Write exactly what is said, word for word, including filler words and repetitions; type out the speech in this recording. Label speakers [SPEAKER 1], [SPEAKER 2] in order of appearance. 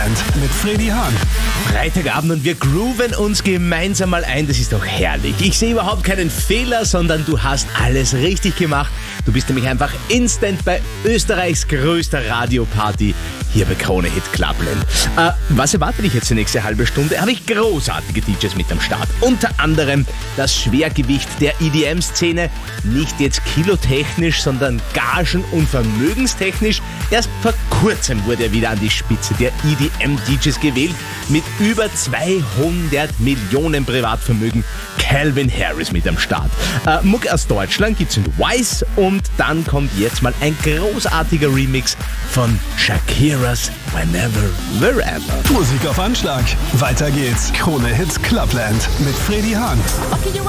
[SPEAKER 1] Mit Freddy Hahn.
[SPEAKER 2] Freitagabend und wir grooven uns gemeinsam mal ein. Das ist doch herrlich. Ich sehe überhaupt keinen Fehler, sondern du hast alles richtig gemacht. Du bist nämlich einfach instant bei Österreichs größter Radioparty hier bei Krone Hit Clubland. Äh, was erwartet dich jetzt die nächste halbe Stunde? Habe ich großartige D Js mit am Start. Unter anderem das Schwergewicht der E D M-Szene. Nicht jetzt kilotechnisch, sondern gagen- und vermögenstechnisch. Erst vor kurzem wurde er wieder an die Spitze der E D M-D Js gewählt. Mit über zweihundert Millionen Privatvermögen. Calvin Harris mit am Start. Äh, Muck aus Deutschland gibt's in Wise. Und dann kommt jetzt mal ein großartiger Remix von Shakiras Whenever, Wherever.
[SPEAKER 1] Musik auf Anschlag. Weiter geht's. Krone Hit Clubland mit Freddy Hahn.
[SPEAKER 3] Okay, you